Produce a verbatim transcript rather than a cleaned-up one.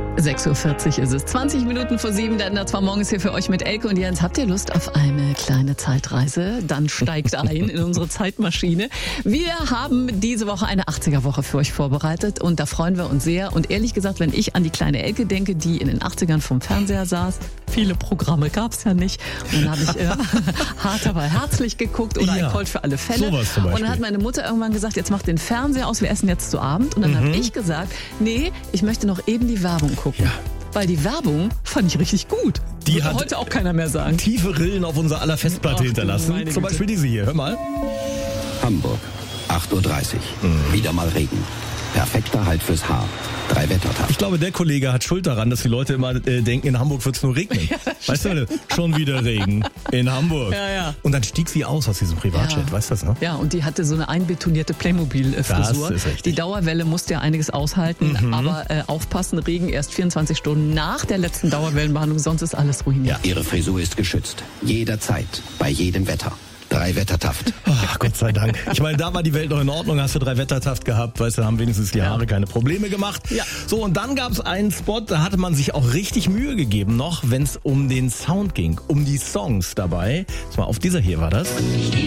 sechs Uhr vierzig ist es. zwanzig Minuten vor sieben, der N zwei Morgens hier für euch mit Elke und Jens. Habt ihr Lust auf eine kleine Zeitreise? Dann steigt ein in unsere Zeitmaschine. Wir haben diese Woche eine achtziger-Woche für euch vorbereitet und da freuen wir uns sehr. Und ehrlich gesagt, wenn ich an die kleine Elke denke, die in den achtzigern vom Fernseher saß, viele Programme gab's ja nicht. Und dann habe ich äh, hart aber herzlich geguckt oder Ja, ein Colt für alle Fälle. sowas zum Und Beispiel. dann hat meine Mutter irgendwann gesagt, jetzt mach den Fernseher aus, wir essen jetzt zu Abend. Und dann Mhm. habe ich gesagt, nee, ich möchte noch eben die Werbung gucken. Ja. Weil die Werbung fand ich richtig gut. Die Würde hat heute auch keiner mehr sagen. Tiefe Rillen auf unserer aller Festplatte Ach du hinterlassen. meine Zum Güte. Beispiel diese hier. Hör mal. Hamburg, acht Uhr dreißig. Wieder mal Regen. Perfekter Halt fürs Haar. Drei Wettertag. Ich glaube, der Kollege hat Schuld daran, dass die Leute immer äh, denken, in Hamburg wird's nur regnen. Weißt du, schon wieder Regen in Hamburg. Ja, ja. Und dann stieg sie aus aus diesem Privatjet, Ja. weißt du das noch? Ja, und die hatte so eine einbetonierte Playmobil-Frisur. Das ist richtig. Die Dauerwelle musste ja einiges aushalten, Mhm. aber äh, aufpassen, Regen erst vierundzwanzig Stunden nach der letzten Dauerwellenbehandlung, sonst ist alles ruiniert. Ihre Frisur ist geschützt. Jederzeit. Bei jedem Wetter. Drei Wettertaft. Ach, Gott sei Dank. Ich meine, da war die Welt noch in Ordnung, hast du drei Wettertaft gehabt, weißt du, haben wenigstens die Haare keine Probleme gemacht. Ja. So, und dann gab es einen Spot, da hatte man sich auch richtig Mühe gegeben noch, wenn es um den Sound ging, um die Songs dabei. Das war auf dieser hier war das. Ich stehe